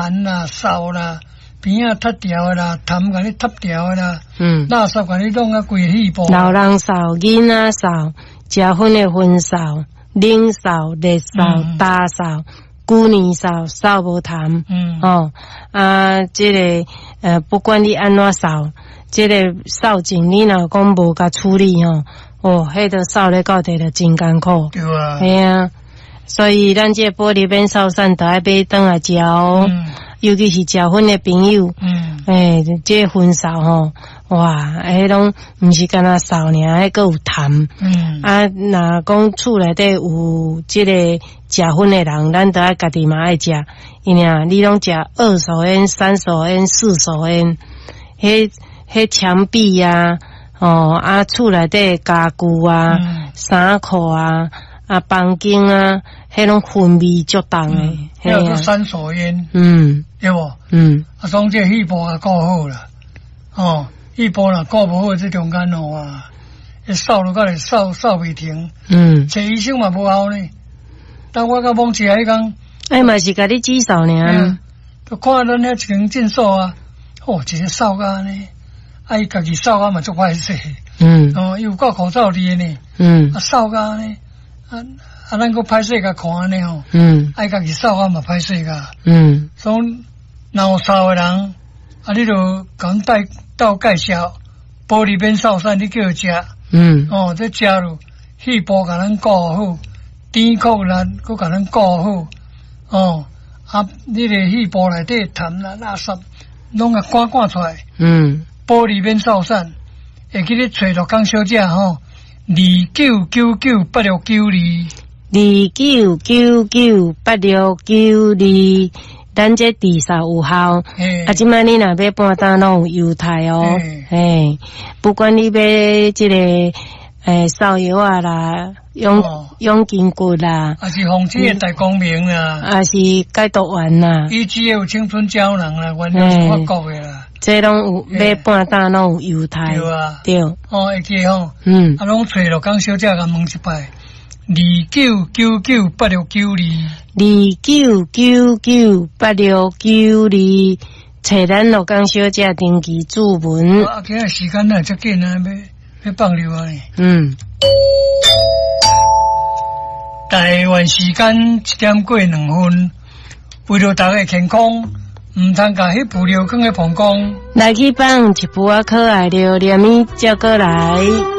寒啦、扫啦，边啊塌掉啦，痰甲你塌掉啦，垃圾甲你弄啊规气部。 老人扫、囡仔扫、食薰的薰扫、冷扫、热扫、大扫。旧年扫扫无痰，这个不管你安怎扫，这个扫前你若讲无甲处理迄个扫咧到底就真艰苦。 对啊， 系啊，所以咱这玻璃免扫伞都爱买转来食尤其是食薰的朋友，这薰扫哇，迄拢毋是干那扫尔，迄个有痰。若讲厝内底有这个食薰的人，咱都爱家己嘛爱食。因为你拢食2手烟、3手烟、4手烟，迄墙壁啊，厝内底家具啊、衫裤啊、房间啊，迄种氛味足重诶。 叫做3手烟，对无？从这气部啊顾好啦，气部若顾无好，这中间扫落到来扫袂停。找医生嘛无效呢。但我甲蒙起来迄工， 嘛是甲你指扫尔。 就看咱遐一间诊所啊，一个扫甲安尼，伊家己扫甲嘛足歹势。伊有够口罩哩呢。扫甲安尼，咱个歹势甲看安尼伊家己扫甲嘛歹势甲。所以若有扫的人，你就甲带到介绍玻璃免扫伞，你叫伊食。这食了，气部甲咱顾好，甜口啦，佮甲咱顾好。你个气部内底痰啦、垃圾，拢甲赶出来。玻璃免扫伞，会记咧找罗江小姐29998692。29998692，咱这治扫有效。即摆你若要搬单拢有优待不管你要这个扫药啊啦，养筋骨啦，还是风车的大光明啦，还是解毒丸啦，以及有青春胶囊啦，原来是法国的啦。这拢有要搬单拢有优待。对啊，对。会记拢找罗江小姐甲问一摆。29998692，29998692，找咱罗江小姐登记注文。今日时间哪遮紧啊？要放流啊！台湾时间1点过2分，为了大家健康，唔通甲迄副料放在膀胱，来去放一副可爱料，连米才过来。